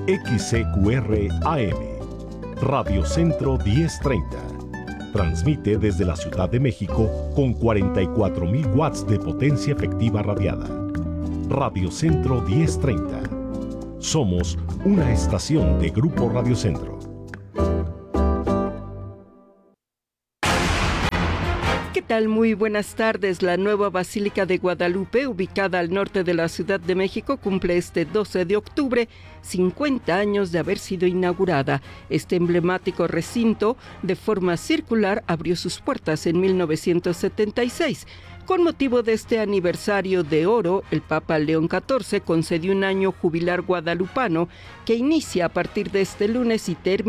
XCQR AM, Radio Centro 1030. Transmite desde la Ciudad de México con 44.000 watts de potencia efectiva radiada. Radio Centro 1030. Somos una estación de Grupo Radio Centro. ¿Qué tal? Muy buenas tardes. La nueva Basílica de Guadalupe, ubicada al norte de la Ciudad de México, cumple este 12 de octubre 50 años de haber sido inaugurada. Este emblemático recinto, de forma circular, abrió sus puertas en 1976. Con motivo de este aniversario de oro, el Papa León XIV concedió un año jubilar guadalupano que inicia a partir de este lunes y termina